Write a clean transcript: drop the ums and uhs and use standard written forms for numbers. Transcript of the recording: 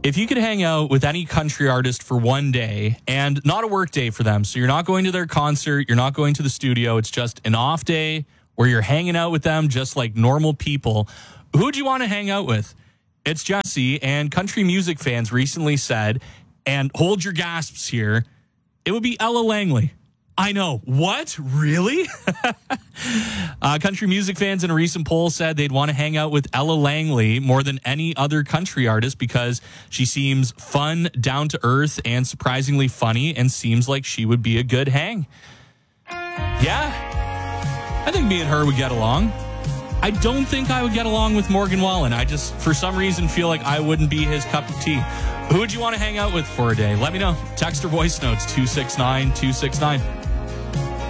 If you could hang out with any country artist for one day and not a work day for them, so you're not going to their concert, you're not going to the studio, it's just an off day where you're hanging out with them just like normal people, who would you want to hang out with? It's Jesse, and country music fans recently said, and hold your gasps here, it would be Ella Langley. I know. What? Really? Country music fans in a recent poll said they'd want to hang out with Ella Langley more than any other country artist because she seems fun, down to earth, and surprisingly funny, and seems like she would be a good hang. Yeah, I think me and her would get along. I don't think I would get along with Morgan Wallen. I just, for some reason, feel like I wouldn't be his cup of tea. Who would you want to hang out with for a day? Let me know. Text or voice notes 269-269.